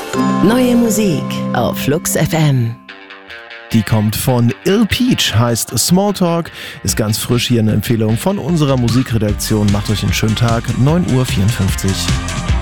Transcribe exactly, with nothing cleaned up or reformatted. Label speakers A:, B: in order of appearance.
A: Neue Musik auf Flux F M.
B: Die kommt von Ill Peach, heißt Smalltalk, ist ganz frisch, hier eine Empfehlung von unserer Musikredaktion. Macht euch einen schönen Tag, neun Uhr vierundfünfzig.